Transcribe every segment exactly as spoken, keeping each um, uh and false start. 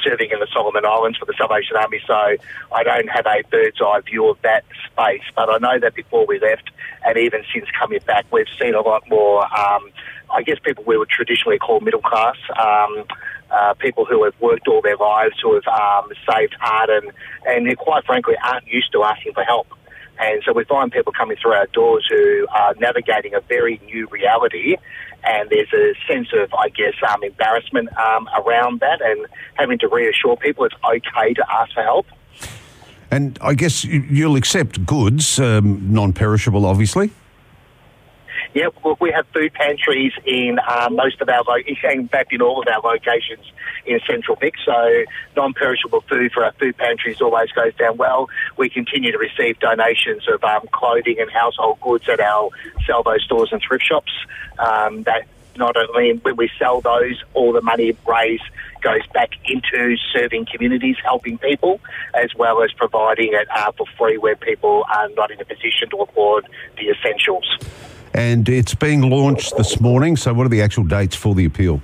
serving in the Solomon Islands for the Salvation Army, so I don't have a bird's eye view of that space. But I know that before we left, and even since coming back, we've seen a lot more, um, I guess, people we would traditionally call middle class, um, uh, people who have worked all their lives, who have um, saved hard, and, and who, quite frankly, aren't used to asking for help. And so we find people coming through our doors who are navigating a very new reality, and there's a sense of, I guess, um, embarrassment um, around that, and having to reassure people it's okay to ask for help. And I guess you'll accept goods, um, non-perishable, obviously. Yeah, well, we have food pantries in uh, most of our, lo- in fact, in all of our locations in Central Vic. So non-perishable food for our food pantries always goes down well. We continue to receive donations of um, clothing and household goods at our Salvo stores and thrift shops. Um, that not only when we sell those, all the money raised goes back into serving communities, helping people, as well as providing it uh, for free where people are not in a position to afford the essentials. And it's being launched this morning, so what are the actual dates for the appeal?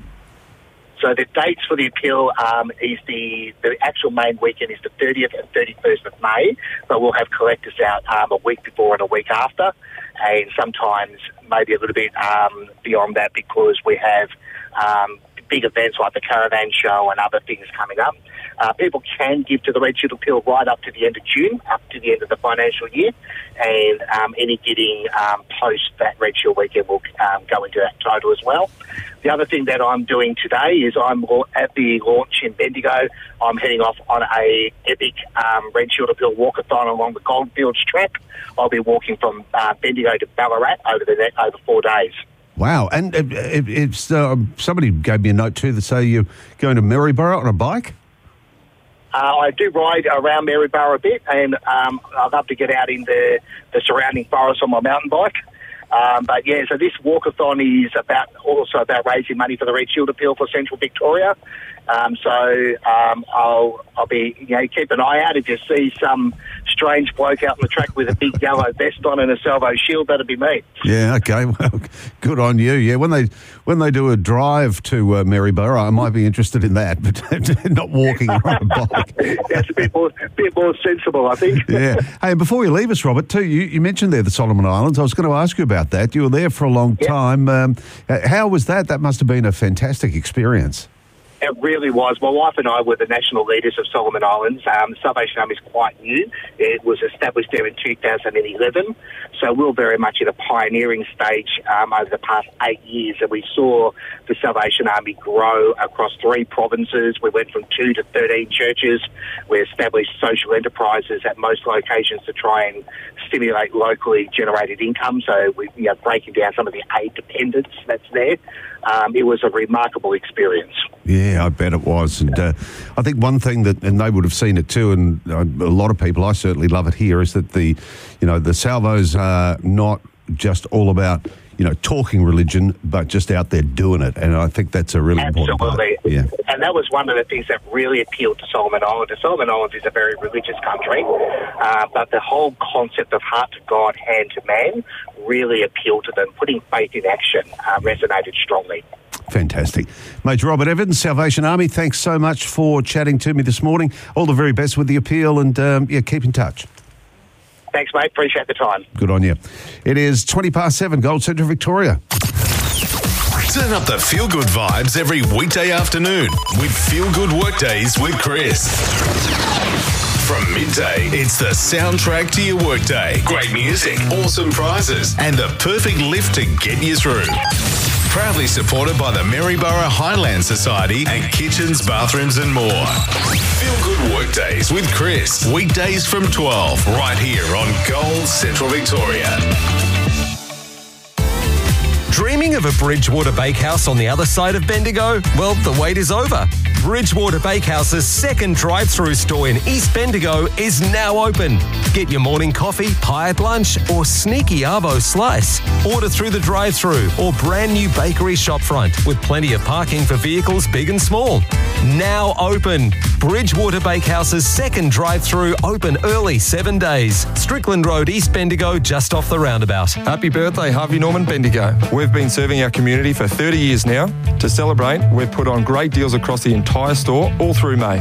So the dates for the appeal um, is the, the actual main weekend is the thirtieth and thirty-first of May, but we'll have collectors out um, a week before and a week after, and sometimes maybe a little bit um, beyond that, because we have um, big events like the Caravan Show and other things coming up. Uh, people can give to the Red Shield Appeal right up to the end of June, up to the end of the financial year, and um, any getting um, post that Red Shield weekend will um, go into that total as well. The other thing that I'm doing today is I'm at the launch in Bendigo. I'm heading off on a epic um, Red Shield Appeal walkathon along the Goldfields track. I'll be walking from uh, Bendigo to Ballarat over the net, over four days. Wow. And it, it, it's uh, somebody gave me a note too that say you're going to Maryborough on a bike? Uh, I do ride around Maryborough a bit, and um, I'd love to get out in the, the surrounding forest on my mountain bike. Um, but yeah, so this walkathon is about also about raising money for the Red Shield Appeal for Central Victoria. Um, so um, I'll I'll be you know keep an eye out. If you see some strange bloke out on the track with a big yellow vest on and a Salvo shield, that'd be me. Yeah, okay, well, good on you. Yeah, when they when they do a drive to uh, Maryborough, I might be interested in that, but not walking on a bike. That's a bit more bit more sensible, I think. Yeah. Hey, and before we leave us, Robert, too, you, you mentioned there the Solomon Islands. I was going to ask you about that. You were there for a long yep. time. Um, how was that? That must have been a fantastic experience. It really was. My wife and I were the national leaders of Solomon Islands. Um, the Salvation Army is quite new. It was established there in two thousand eleven, so we were very much in a pioneering stage um, over the past eight years, and we saw the Salvation Army grow across three provinces. We went from two to thirteen churches. We established social enterprises at most locations to try and stimulate locally generated income, so we you know, breaking down some of the aid dependence that's there. Um, it was a remarkable experience. Yeah, I bet it was. And uh, I think one thing that, and they would have seen it too, and uh, a lot of people, I certainly love it here, is that the, you know, the Salvos are not just all about, you know, talking religion, but just out there doing it. And I think that's a really Absolutely. important part. Yeah. And that was one of the things that really appealed to Solomon Islands. Solomon Islands is a very religious country, uh, but the whole concept of heart to God, hand to man really appealed to them. Putting faith in action uh, resonated strongly. Fantastic. Major Robert Evans, Salvation Army, thanks so much for chatting to me this morning. All the very best with the appeal, and um, yeah, keep in touch. Thanks, mate. Appreciate the time. Good on you. It is twenty past seven, Gold Central Victoria. Turn up the feel-good vibes every weekday afternoon with Feel Good Workdays with Chris. From midday, it's the soundtrack to your workday. Great music, awesome prizes, and the perfect lift to get you through. Proudly supported by the Maryborough Highland Society and kitchens, bathrooms and more. Feel Good Workdays with Chris. Weekdays from twelve, right here on Gold Central Victoria. Dreaming of a Bridgewater Bakehouse on the other side of Bendigo? Well, the wait is over. Bridgewater Bakehouse's second drive-through store in East Bendigo is now open. Get your morning coffee, pie at lunch, or sneaky arvo slice. Order through the drive-through or brand new bakery shopfront with plenty of parking for vehicles big and small. Now open. Bridgewater Bakehouse's second drive-through open early seven days. Strickland Road, East Bendigo, just off the roundabout. Happy birthday, Harvey Norman Bendigo. We've been serving our community for thirty years now. To celebrate, we've put on great deals across the entire store all through May.